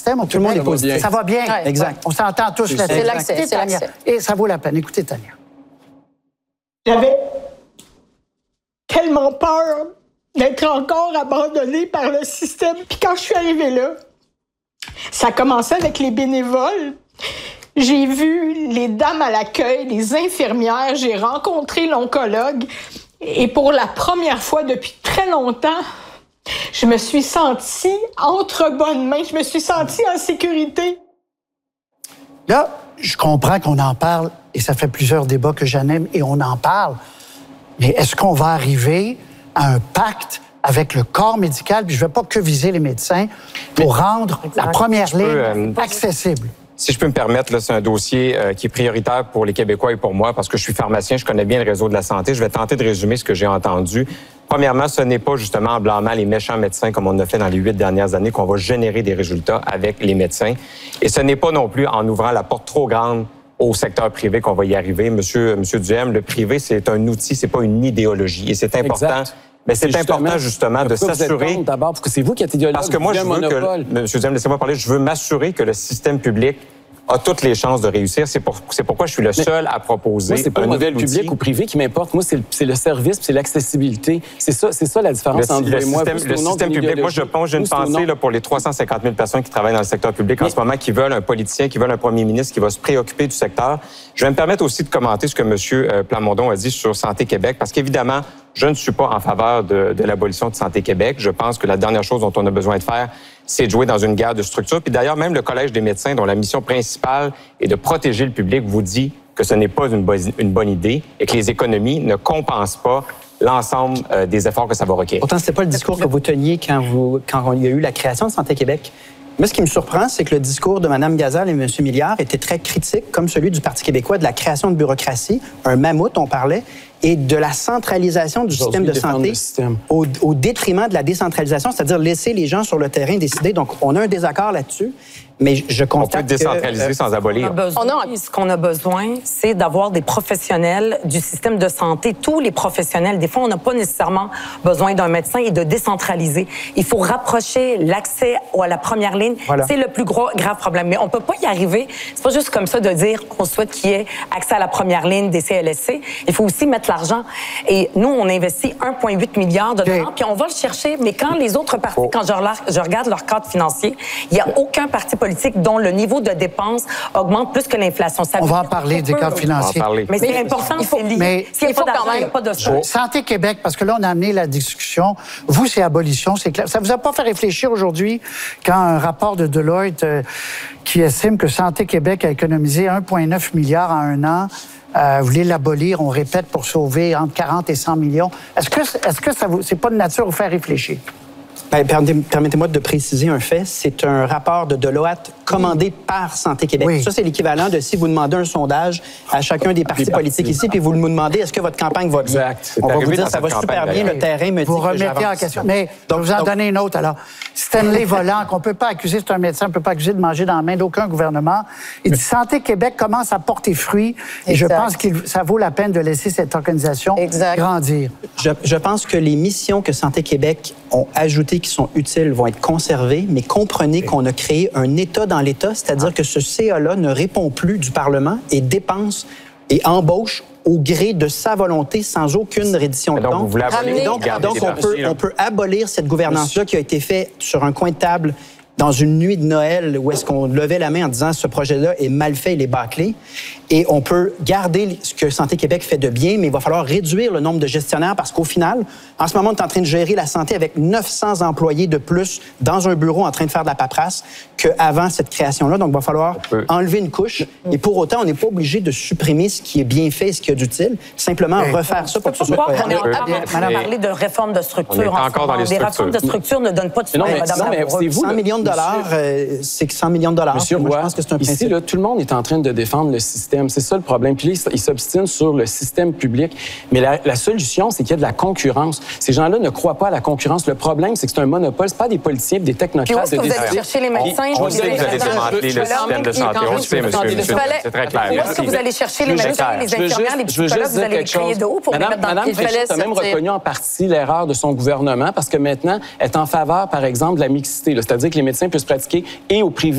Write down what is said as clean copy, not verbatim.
système au Tout le monde est positif. Ça va bien. Ouais, exact. On s'entend tous là-dessus. C'est l'accès, c'est l'accès. Et ça vaut la peine. Écoutez, Tania. J'avais tellement peur d'être encore abandonnée par le système. Puis quand je suis arrivée là, ça commençait avec les bénévoles. J'ai vu les dames à l'accueil, les infirmières, j'ai rencontré l'oncologue. Et pour la première fois depuis très longtemps, je me suis sentie entre bonnes mains. Je me suis sentie en sécurité. Là, je comprends qu'on en parle, et ça fait plusieurs débats que j'anime, et on en parle. Mais est-ce qu'on va arriver à un pacte avec le corps médical, puis je ne vais pas que viser les médecins, pour rendre la première ligne accessible? Si je peux me permettre, là, c'est un dossier qui est prioritaire pour les Québécois et pour moi, parce que je suis pharmacien, je connais bien le réseau de la santé. Je vais tenter de résumer ce que j'ai entendu. Premièrement, ce n'est pas justement en blâmant les méchants médecins, comme on a fait dans les 8 dernières années, qu'on va générer des résultats avec les médecins. Et ce n'est pas non plus en ouvrant la porte trop grande au secteur privé qu'on va y arriver. Monsieur Duhem, le privé, c'est un outil, c'est pas une idéologie. Et c'est important. Exact. Mais c'est important, justement, de s'assurer... D'abord, parce que c'est vous qui êtes idéologue. Parce que moi, je veux que... Monsieur Duhem, laissez-moi parler. Je veux m'assurer que le système public a toutes les chances de réussir. C'est pourquoi je suis le seul à proposer. Moi, c'est pas le modèle public ou privé qui m'importe. Moi, c'est le service, c'est l'accessibilité. C'est ça la différence entre vous et moi. Le système public, moi, j'ai une pensée là, pour les 350 000 personnes qui travaillent dans le secteur public en ce moment, qui veulent un politicien, qui veulent un premier ministre qui va se préoccuper du secteur. Je vais me permettre aussi de commenter ce que M. Plamondon a dit sur Santé Québec, parce qu'évidemment, je ne suis pas en faveur de l'abolition de Santé Québec. Je pense que la dernière chose dont on a besoin de faire, c'est de jouer dans une guerre de structure. Puis d'ailleurs, même le Collège des médecins, dont la mission principale est de protéger le public, vous dit que ce n'est pas une bonne idée et que les économies ne compensent pas l'ensemble des efforts que ça va requérir. Pourtant, c'était pas le discours que vous teniez quand il y a eu la création de Santé Québec. Moi, ce qui me surprend, c'est que le discours de Mme Gazal et M. Milliard était très critique, comme celui du Parti québécois, de la création de bureaucratie, un mammouth, on parlait, et de la centralisation du système de santé au détriment de la décentralisation, c'est-à-dire laisser les gens sur le terrain décider. Donc, on a un désaccord là-dessus, mais je constate on peut décentraliser sans abolir. Ce qu'on a besoin, c'est d'avoir des professionnels du système de santé, tous les professionnels. Des fois, on n'a pas nécessairement besoin d'un médecin et de décentraliser. Il faut rapprocher l'accès à la première ligne. Voilà. C'est le plus grave problème. Mais on ne peut pas y arriver. C'est pas juste comme ça de dire qu'on souhaite qu'il y ait accès à la première ligne des CLSC. Il faut aussi mettre l'argent. Et nous, on investit 1,8 milliard de dollars, puis on va le chercher. Mais quand les autres partis, quand je regarde leur cadre financier, il n'y a aucun parti politique dont le niveau de dépenses augmente plus que l'inflation. On va en parler des cadres financiers. Mais c'est important, c'est lié. Mais il faut quand même pas de ça. Santé Québec, parce que là, on a amené la discussion. Vous, c'est abolition, c'est clair. Ça vous a pas fait réfléchir aujourd'hui quand un rapport de Deloitte qui estime que Santé Québec a économisé 1,9 milliard en un an, vous voulez l'abolir, on répète, pour sauver entre 40 et 100 millions. Est-ce que ça c'est pas de nature à vous faire réfléchir? Ben, permettez-moi de préciser un fait. C'est un rapport de Deloitte commandé par Santé Québec. Oui. Ça, c'est l'équivalent de si vous demandez un sondage à chacun des partis politiques ici, puis vous nous demandez est-ce que votre campagne va bien. Exact. On va vous dire ça va super bien, le terrain me dit vous remettez en question. Mais donc, je vais vous en donner une autre. Alors, Stanley Volant, qu'on ne peut pas accuser, c'est un médecin, on ne peut pas accuser de manger dans la main d'aucun gouvernement. Il dit Santé Québec commence à porter fruit et je pense que ça vaut la peine de laisser cette organisation grandir. Je pense que les missions que Santé Québec ont ajoutées qui sont utiles vont être conservées, mais comprenez qu'on a créé un État dans l'État, c'est-à-dire que ce CA-là ne répond plus du Parlement et dépense et embauche au gré de sa volonté, sans aucune reddition de comptes. Donc, on peut abolir cette gouvernance-là qui a été faite sur un coin de table dans une nuit de Noël où est-ce qu'on levait la main en disant ce projet-là est mal fait, il est bâclé. Et on peut garder ce que Santé Québec fait de bien, mais il va falloir réduire le nombre de gestionnaires parce qu'au final, en ce moment, on est en train de gérer la santé avec 900 employés de plus dans un bureau en train de faire de la paperasse qu'avant cette création-là. Donc, il va falloir enlever une couche. Et pour autant, on n'est pas obligé de supprimer ce qui est bien fait et ce qui est d'utile. Simplement refaire ça pour que ce soit cohérent. On a parlé de réforme de structure. Des réformes de structure ne donnent pas de mais c'est vous, 100 millions de dollars, c'est 100 millions de dollars. Monsieur Roy, je pense que c'est un principe. Ici, là, tout le monde est en train de défendre le système. C'est ça le problème. Puis là, ils s'obstinent sur le système public. Mais la solution, c'est qu'il y a de la concurrence. Ces gens-là ne croient pas à la concurrence. Le problème, c'est que c'est un monopole. C'est pas des politiciens, des technocrates. Puis où est-ce que vous allez chercher les médecins? On sait que vous allez démanteler le système de santé. On le sait, monsieur. C'est très clair. Où est-ce que vous allez chercher les médecins, les infirmières, les psychologues? Vous allez les créer de haut pour les mettre dans le pied. Madame Fréchette a même reconnu en partie l'erreur de son gouvernement parce que maintenant, elle est en faveur, par exemple, de la mixité. C'est-à-dire que les médecins peuvent se pratiquer et au privé